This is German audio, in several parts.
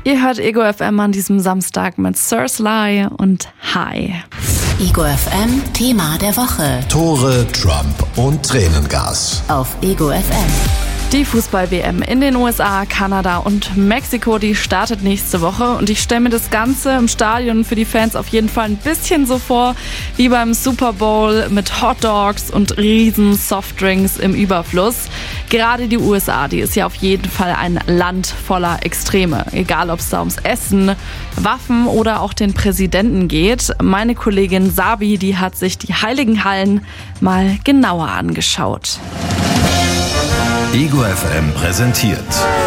Ihr hört Ego FM an diesem Samstag mit Sir Sly und Hi. Ego FM Thema der Woche. Tore, Trump und Tränengas. Auf Ego FM. Die Fußball-WM in den USA, Kanada und Mexiko, die startet nächste Woche. Und ich stelle mir das Ganze im Stadion für die Fans auf jeden Fall ein bisschen so vor wie beim Super Bowl mit Hot Dogs und riesen Softdrinks im Überfluss. Gerade die USA, die ist ja auf jeden Fall ein Land voller Extreme. Egal, ob es da ums Essen, Waffen oder auch den Präsidenten geht. Meine Kollegin Sabi, die hat sich die Heiligen Hallen mal genauer angeschaut. Ego FM präsentiert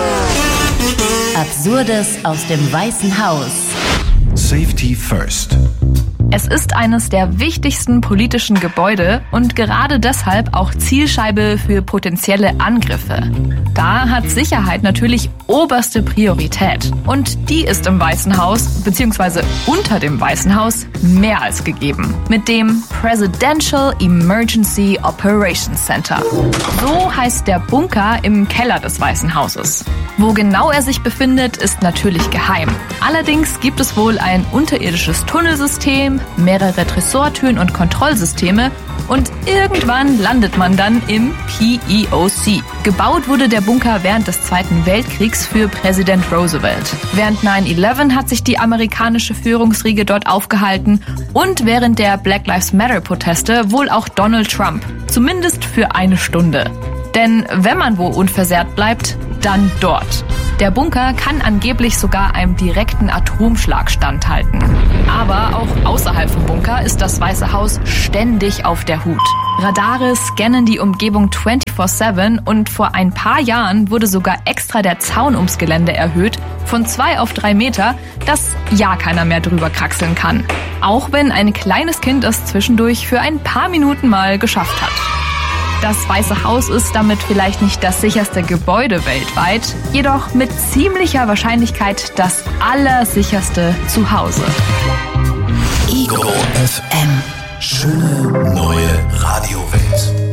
Absurdes aus dem Weißen Haus. Safety First. Es ist eines der wichtigsten politischen Gebäude und gerade deshalb auch Zielscheibe für potenzielle Angriffe. Da hat Sicherheit natürlich oberste Priorität. Und die ist im Weißen Haus bzw. unter dem Weißen Haus mehr als gegeben. Mit dem Presidential Emergency Operations Center. So heißt der Bunker im Keller des Weißen Hauses. Wo genau er sich befindet, ist natürlich geheim. Allerdings gibt es wohl ein unterirdisches Tunnelsystem, mehrere Tresortüren und Kontrollsysteme und irgendwann landet man dann im PEOC. Gebaut wurde der Bunker während des Zweiten Weltkriegs für Präsident Roosevelt. Während 9/11 hat sich die amerikanische Führungsriege dort aufgehalten und während der Black Lives Matter Proteste wohl auch Donald Trump. Zumindest für eine Stunde. Denn wenn man wo unversehrt bleibt, dann dort. Der Bunker kann angeblich sogar einem direkten Atomschlag standhalten. Aber auch außerhalb vom Bunker ist das Weiße Haus ständig auf der Hut. Radare scannen die Umgebung 24/7 und vor ein paar Jahren wurde sogar extra der Zaun ums Gelände erhöht, von 2 auf 3 Meter, dass ja keiner mehr drüber kraxeln kann. Auch wenn ein kleines Kind es zwischendurch für ein paar Minuten mal geschafft hat. Das Weiße Haus ist damit vielleicht nicht das sicherste Gebäude weltweit, jedoch mit ziemlicher Wahrscheinlichkeit das allersicherste Zuhause. Ego FM. Schöne neue Radiowelt.